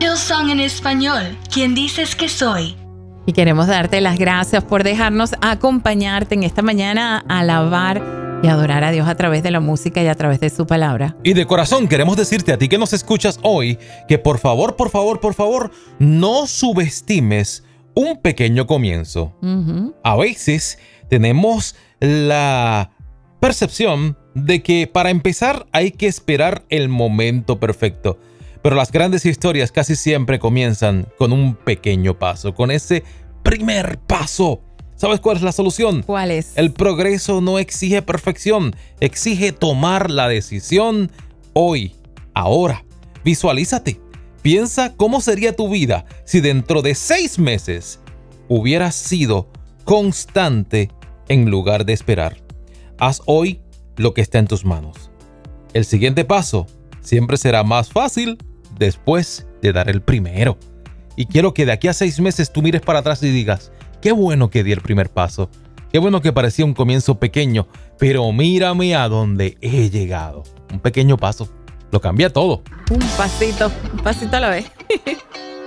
Hillsong en español. ¿Quién dices que soy? Y queremos darte las gracias por dejarnos acompañarte en esta mañana a alabar y adorar a Dios a través de la música y a través de su palabra. Y de corazón queremos decirte a ti que nos escuchas hoy que por favor, no subestimes un pequeño comienzo. A veces tenemos la percepción de que para empezar hay que esperar el momento perfecto. Pero las grandes historias casi siempre comienzan con un pequeño paso, con ese primer paso. ¿Sabes cuál es la solución? ¿Cuál es? El progreso no exige perfección, exige tomar la decisión hoy, ahora. Visualízate. Piensa cómo sería tu vida si dentro de 6 meses hubieras sido constante en lugar de esperar. Haz hoy lo que está en tus manos. El siguiente paso siempre será más fácil después de dar el primero. Y quiero que de aquí a 6 meses tú mires para atrás y digas, qué bueno que di el primer paso. Qué bueno que parecía un comienzo pequeño, pero mírame a dónde he llegado. Un pequeño paso lo cambia todo. Un pasito a la vez.